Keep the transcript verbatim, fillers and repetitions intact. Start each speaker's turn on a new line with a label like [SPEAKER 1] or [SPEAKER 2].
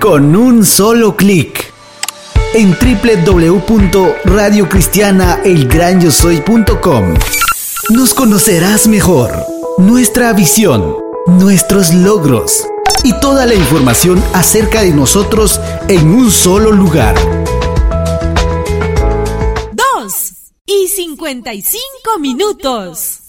[SPEAKER 1] con un solo clic. En doble u doble u doble u punto radio cristiana el gran yo soy punto com nos conocerás mejor, nuestra visión, nuestros logros y toda la información acerca de nosotros en un solo lugar.
[SPEAKER 2] Dos y cincuenta y cinco minutos.